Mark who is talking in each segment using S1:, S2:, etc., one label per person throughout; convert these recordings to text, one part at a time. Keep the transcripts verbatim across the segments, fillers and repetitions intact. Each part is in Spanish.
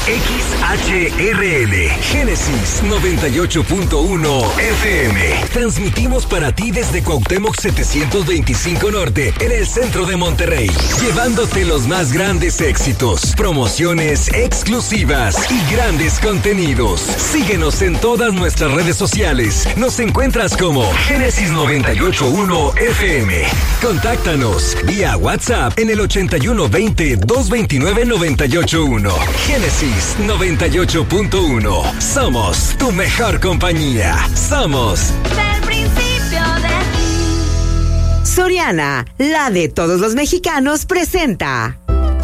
S1: X H R L, Génesis noventa y ocho punto uno F M. Transmitimos para ti desde Cuauhtémoc setecientos veinticinco Norte, en el centro de Monterrey, llevándote los más grandes éxitos, promociones exclusivas y grandes contenidos. Síguenos en todas nuestras redes sociales. Nos encuentras como Génesis noventa y ocho punto uno F M. Contáctanos vía WhatsApp en el ochenta y uno veinte, doscientos veintinueve, noventa y ocho uno. Génesis noventa y ocho punto uno. Somos tu mejor compañía. Somos
S2: del principio de ti.
S3: Soriana, la de todos los mexicanos, presenta.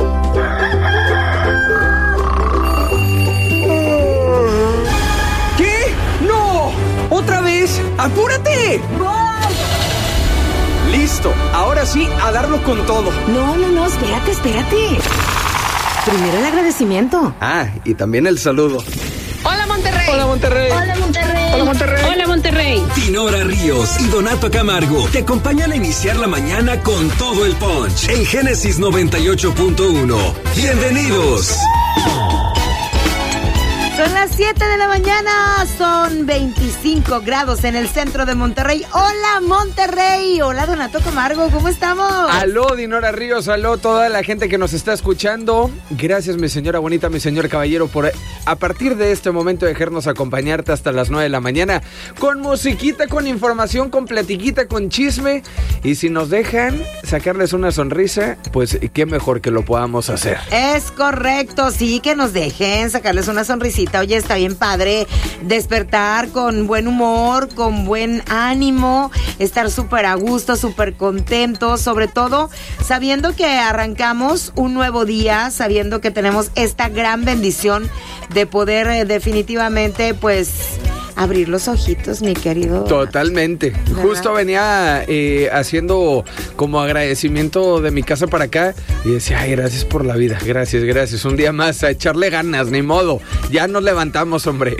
S4: ¿Qué? ¡No! ¡Otra vez! ¡Apúrate! ¡No! Listo, ahora sí, a darlo con todo.
S3: No, no, no, espérate, espérate. Primero el agradecimiento.
S4: Ah, y también el saludo.
S2: Hola Monterrey.
S4: Hola Monterrey.
S2: Hola Monterrey.
S4: Hola Monterrey.
S2: Hola Monterrey.
S1: Dinora Ríos y Donato Camargo te acompañan a iniciar la mañana con todo el punch en Génesis noventa y ocho punto uno. ¡Bienvenidos!
S3: Son las siete de la mañana, son veinticinco grados en el centro de Monterrey. Hola Monterrey, hola Donato Camargo, ¿cómo estamos?
S4: Aló Dinora Ríos, aló toda la gente que nos está escuchando. Gracias mi señora bonita, mi señor caballero, por a partir de este momento dejarnos acompañarte hasta las nueve de la mañana con musiquita, con información, con platiquita, con chisme. Y si nos dejan sacarles una sonrisa, pues qué mejor que lo podamos hacer.
S3: Es correcto, sí, que nos dejen sacarles una sonrisita. Oye, está bien padre despertar con buen humor, con buen ánimo, estar súper a gusto, súper contentos, sobre todo sabiendo que arrancamos un nuevo día, sabiendo que tenemos esta gran bendición de poder eh, definitivamente, pues, abrir los ojitos, mi querido.
S4: Totalmente. ¿Verdad? Justo venía eh, haciendo como agradecimiento de mi casa para acá y decía, ay, gracias por la vida, gracias, gracias. Un día más a echarle ganas, ni modo. Ya nos levantamos, hombre.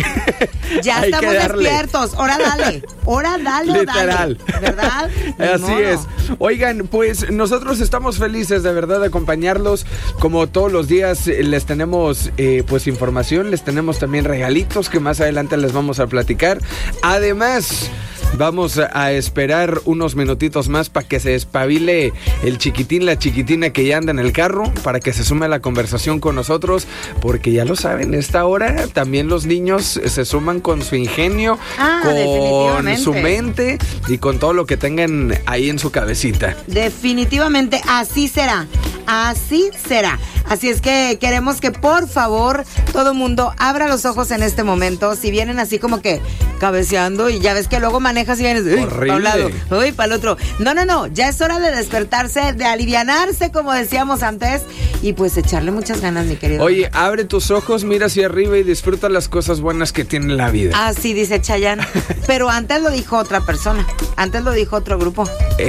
S3: Ya estamos despiertos. Ahora dale, ahora dale,
S4: literal.
S3: Dale. ¿Verdad?
S4: Así modo. Es. Oigan, pues nosotros estamos felices de verdad de acompañarlos. Como todos los días les tenemos eh, pues información, les tenemos también regalitos que más adelante les vamos a platicar. Además, vamos a esperar unos minutitos más para que se espabile el chiquitín, la chiquitina que ya anda en el carro, para que se sume a la conversación con nosotros, porque ya lo saben, esta hora también los niños se suman con su ingenio,
S3: ah,
S4: con su mente y con todo lo que tengan ahí en su cabecita.
S3: Definitivamente así será, así será. Así es que queremos que por favor todo mundo abra los ojos en este momento. Si vienen así como que cabeceando y ya ves que luego manejas y vienes uy, para un lado, uy, para el otro. No, no, no, ya es hora de despertarse, de alivianarse, como decíamos antes, y pues echarle muchas ganas, mi querido.
S4: Oye, abre tus ojos, mira hacia arriba y disfruta las cosas buenas que tiene la vida.
S3: Así dice Chayanne. Pero antes lo dijo otra persona, antes lo dijo otro grupo.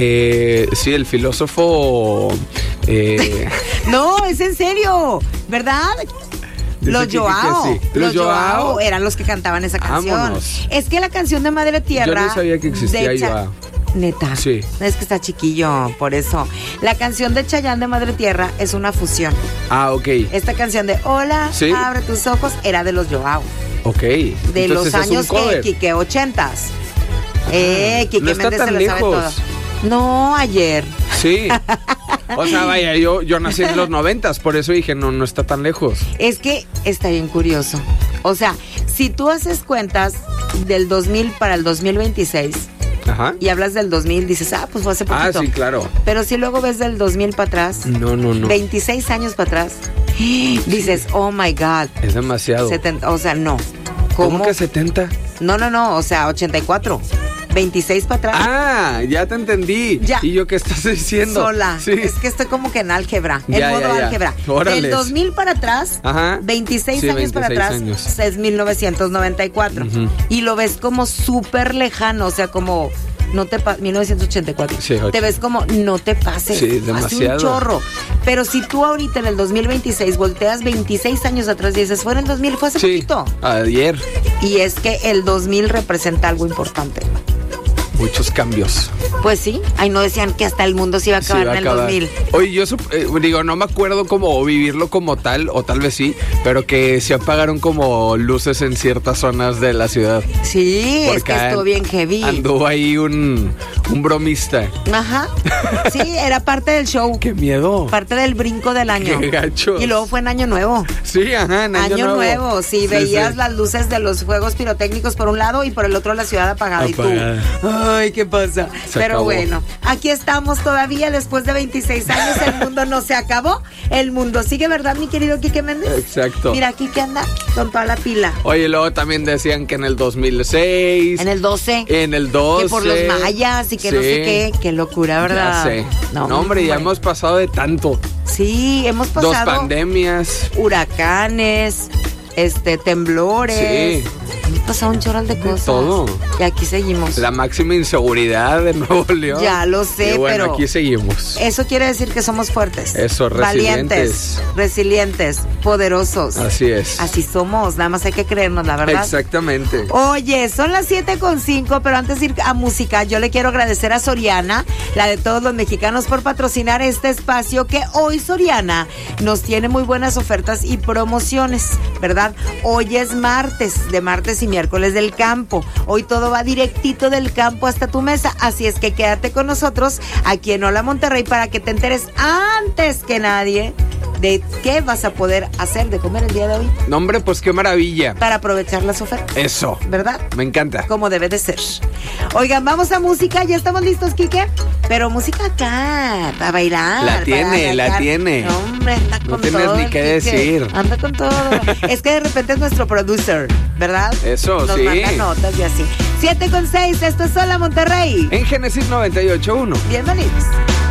S4: Eh, sí, el filósofo... Eh...
S3: No, es en serio, ¿verdad?
S4: Dice
S3: los Joao,
S4: sí.
S3: los Joao eran los que cantaban esa canción.
S4: Vámonos.
S3: Es que la canción de Madre Tierra.
S4: Yo no sabía que existía
S3: Cha-
S4: Joao.
S3: Neta.
S4: Sí.
S3: Es que está chiquillo, por eso. La canción de Chayanne de Madre Tierra es una fusión.
S4: Ah, ok.
S3: Esta canción de Hola,
S4: ¿sí?
S3: Abre tus ojos era de los Joao.
S4: Ok.
S3: De
S4: entonces
S3: los años que Quique ochentas. Eh, Quique
S4: no está
S3: Méndez
S4: tan
S3: se lo sabe
S4: lejos.
S3: todo. No, ayer.
S4: Sí. O sea, vaya, yo, yo nací en los noventas, por eso dije, no, no está tan lejos.
S3: Es que está bien curioso. O sea, si tú haces cuentas del dos mil para el dos mil veintiséis,
S4: ajá,
S3: y hablas del dos mil, dices, ah, pues fue hace poquito.
S4: Ah, sí, claro.
S3: Pero si luego ves del dos mil para atrás,
S4: no, no, no,
S3: veintiséis años para atrás, dices, oh my God.
S4: Es demasiado.
S3: setenta, o sea, no.
S4: ¿Cómo,
S3: ¿Cómo
S4: que setenta?
S3: No, no, no, o sea, ochenta y cuatro. veintiséis para atrás.
S4: Ah, ya te entendí.
S3: Ya.
S4: ¿Y yo qué estás diciendo?
S3: Sola.
S4: Sí.
S3: Es que estoy como que en álgebra. En
S4: ya,
S3: modo
S4: ya, ya.
S3: álgebra.
S4: Órales.
S3: Del dos mil para atrás,
S4: ajá,
S3: veintiséis
S4: sí,
S3: años para atrás,
S4: años.
S3: es mil novecientos noventa y cuatro. Uh-huh. Y lo ves como súper lejano, o sea, como... No te pa- mil novecientos ochenta y cuatro.
S4: Sí,
S3: te ves como, no te pases.
S4: Sí, demasiado.
S3: Hace un chorro. Pero si tú ahorita en el dos mil veintiséis volteas veintiséis años atrás y dices, fue en el dos mil, fue hace
S4: sí,
S3: poquito.
S4: Ayer.
S3: Y es que el dos mil representa algo importante.
S4: muchos cambios.
S3: Pues sí, ahí no decían que hasta el mundo se iba a acabar
S4: Sí, va a
S3: en el
S4: acabar.
S3: dos mil.
S4: Oye, yo sup- eh, digo, no me acuerdo cómo vivirlo como tal, o tal vez sí, pero que se apagaron como luces en ciertas zonas de la ciudad.
S3: Sí, es que
S4: Porque
S3: estuvo bien heavy.
S4: Anduvo ahí un, un bromista.
S3: Ajá. Sí, era parte del show.
S4: ¡Qué miedo!
S3: Parte del brinco del año.
S4: ¡Qué gachos!
S3: Y luego fue en Año Nuevo.
S4: Sí, ajá, en Año,
S3: Año Nuevo, sí,
S4: Sí,
S3: veías
S4: sí.
S3: las luces de los fuegos pirotécnicos por un lado y por el otro la ciudad apagada.
S4: Apagada.
S3: Y tú, ay, ¿qué pasa?
S4: Se
S3: Pero
S4: acabó.
S3: bueno, aquí estamos todavía después de veintiséis años. El mundo no se acabó. El mundo sigue, ¿verdad, mi querido Quique Méndez?
S4: Exacto.
S3: Mira, aquí que anda con toda la pila.
S4: Oye, luego también decían que en el dos mil seis...
S3: En el doce.
S4: En el doce...
S3: Que por los mayas y que no
S4: Sí.
S3: sé qué. Qué locura, ¿verdad?
S4: Ya sé. No, hombre, ya hemos pasado de tanto.
S3: Sí, hemos
S4: Dos
S3: pasado
S4: pandemias.
S3: huracanes, este, temblores.
S4: Sí.
S3: Hemos pasado un choral de cosas.
S4: todo.
S3: Y aquí seguimos.
S4: La máxima inseguridad de Nuevo León.
S3: Ya lo sé,
S4: Y bueno,
S3: pero
S4: aquí seguimos.
S3: eso quiere decir que somos fuertes.
S4: Eso,
S3: valientes,
S4: resilientes.
S3: resilientes, poderosos.
S4: Así es.
S3: Así somos, nada más hay que creernos, la verdad.
S4: Exactamente.
S3: Oye, son las siete con cinco, pero antes de ir a música, yo le quiero agradecer a Soriana, la de todos los mexicanos, por patrocinar este espacio, que hoy Soriana nos tiene muy buenas ofertas y promociones, ¿verdad? Hoy es martes, de martes y miércoles del campo. Hoy todo va directito del campo hasta tu mesa, así es que quédate con nosotros aquí en Hola Monterrey para que te enteres antes que nadie de qué vas a poder hacer de comer el día de hoy
S4: No, hombre, pues qué maravilla.
S3: para aprovechar las ofertas.
S4: Eso.
S3: ¿Verdad?
S4: Me encanta.
S3: Como debe de ser. Oigan, vamos a música. ¿Ya estamos listos, Quique? Pero música acá, para bailar.
S4: La
S3: para
S4: tiene, la
S3: arrancar.
S4: tiene.
S3: No, hombre, anda
S4: No
S3: con
S4: tienes
S3: todo.
S4: ni
S3: el
S4: qué
S3: Quique.
S4: decir.
S3: Anda con todo. Es que de repente es nuestro producer, ¿verdad?
S4: Eso,
S3: Nos
S4: sí.
S3: manda notas y así. siete con seis, esto es Hola Monterrey.
S4: En Génesis noventa y ocho punto uno.
S3: Bienvenidos.